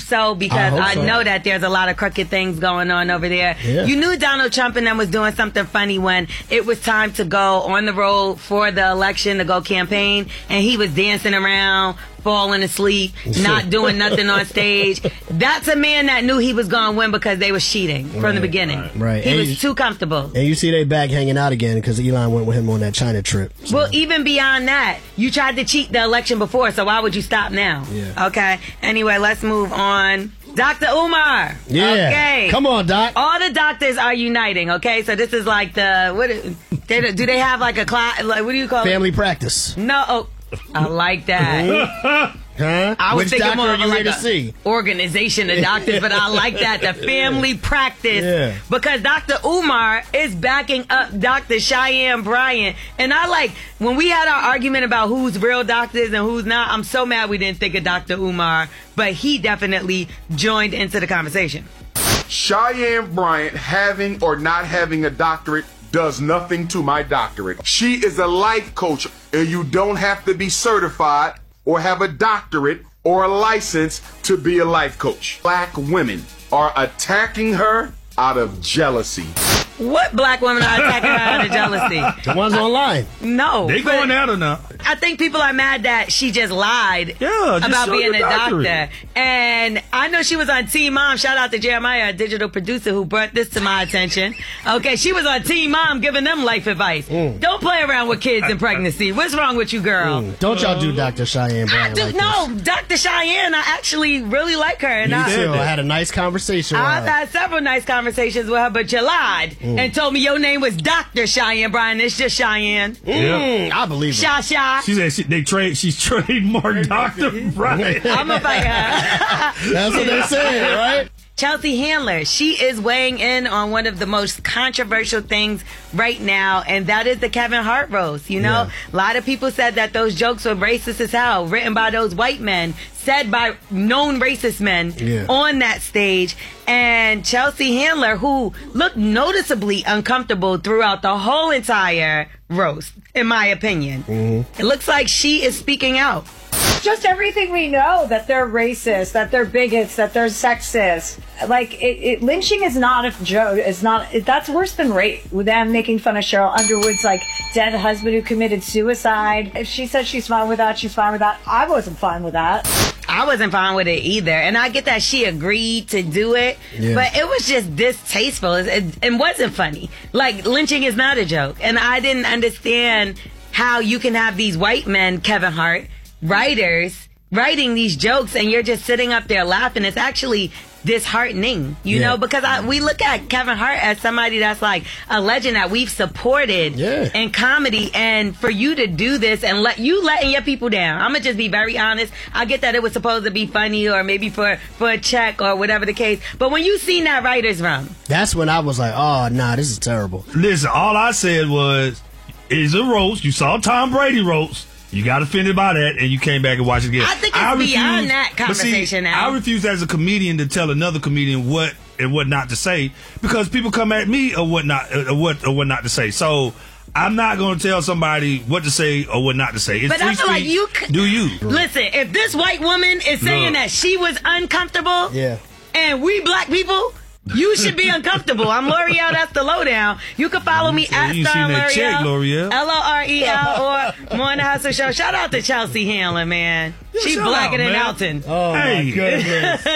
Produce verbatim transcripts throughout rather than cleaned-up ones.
so because I, I so. know that there's a lot of crooked things going on over there. Yeah. You knew Donald Trump and them was doing something funny when it was time to go on the road for the election to go campaign, and he was dancing around, falling asleep, not doing nothing on stage. That's a man that knew he was going to win because they was cheating from right, the beginning. Right. right. He and was you, too comfortable. And you see they back hanging out again because Elon went with him on that China trip. So. Well, even beyond that, you tried to cheat the election before, so why would you stop now? Yeah. Okay. Anyway, let's move on. Doctor Umar. Yeah. Okay. Come on, Doc. All the doctors are uniting, okay? So this is like the, what? They, do they have like a class, like, what do you call Family it? Family practice. No. Oh, I like that. Huh? I was Which thinking doctor more are of you like here to a see? organization of doctors, but I like that, the family practice. Yeah. Because Doctor Umar is backing up Doctor Cheyenne Bryant. And I like, when we had our argument about who's real doctors and who's not, I'm so mad we didn't think of Doctor Umar, but he definitely joined into the conversation. Cheyenne Bryant having or not having a doctorate does nothing to my doctorate. She is a life coach, and you don't have to be certified or have a doctorate or a license to be a life coach. Black women are attacking her out of jealousy. What black women are attacking her out of jealousy? The ones online. No. They going at her now. I think people are mad that she just lied yeah, just about being a doctorate. doctor. And I know she was on Teen Mom. Shout out to Jeremiah, a digital producer who brought this to my attention. Okay, she was on Teen Mom giving them life advice. Mm. Don't play around with kids in pregnancy. What's wrong with you, girl? Mm. Don't y'all do Doctor Cheyenne Bryant I do, like no, this. Doctor Cheyenne, I actually really like her. And Me I, too. I had a nice conversation with I've her. had several nice conversations with her, but you lied mm. and told me your name was Doctor Cheyenne Bryant. It's just Cheyenne. Mm, I believe it. Sha Sha. She said she, they trade. She's trademarked Doctor Bryant. I'm gonna fight her. That's what they said, right? Chelsea Handler, she is weighing in on one of the most controversial things right now, and that is the Kevin Hart roast. You know, yeah. a lot of people said that those jokes were racist as hell, written by those white men, said by known racist men yeah. on that stage. And Chelsea Handler, who looked noticeably uncomfortable throughout the whole entire roast, in my opinion, mm-hmm. it looks like she is speaking out. Just everything we know, that they're racist, that they're bigots, that they're sexist. Like, it, it, lynching is not a joke. It's not. It, that's worse than rape. With them making fun of Cheryl Underwood's like dead husband who committed suicide. If she said she's fine with that, she's fine with that. I wasn't fine with that. I wasn't fine with it either. And I get that she agreed to do it, yeah. but it was just distasteful. It, it, it wasn't funny. Like, lynching is not a joke. And I didn't understand how you can have these white men, Kevin Hart, writers, writing these jokes, and you're just sitting up there laughing. It's actually disheartening, you yeah. know, because I, we look at Kevin Hart as somebody that's like a legend that we've supported yeah. in comedy, and for you to do this and let you letting your people down. I'm gonna just be very honest. I get that it was supposed to be funny or maybe for for a check or whatever the case, but when you seen that writer's room, that's when I was like, oh nah, this is terrible. Listen, all I said was, it's a roast. You saw Tom Brady roast. You got offended by that, and you came back and watched it again. I think it's I beyond refuse, that conversation see, now. I refuse as a comedian to tell another comedian what and what not to say, because people come at me or what not, or what or what not to say. So I'm not going to tell somebody what to say or what not to say. It's but free I feel speech. like you c- do you listen? If this white woman is saying Look. that she was uncomfortable, yeah, and we black people, you should be uncomfortable. I'm L'Oreal. That's the lowdown. You can follow me at you Star that check, L'Oreal, L O R E L, or Morning Hustle Show. Shout out to Chelsea Handler, man. Yeah, She's blacker out, than man. Elton. Oh hey. my goodness!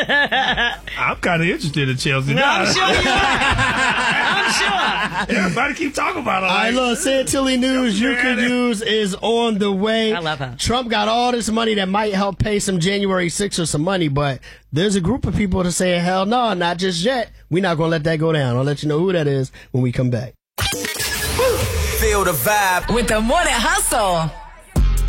I'm kind of interested in Chelsea. No, now. I'm sure you are. I'm sure. Everybody keep talking about her. All right, look, Santilli news you could use is on the way. I love her. Trump got all this money that might help pay some January sixth or some money, but there's a group of people that are saying, hell no, not just yet. We're not going to let that go down. I'll let you know who that is when we come back. Feel the vibe with the Morning Hustle.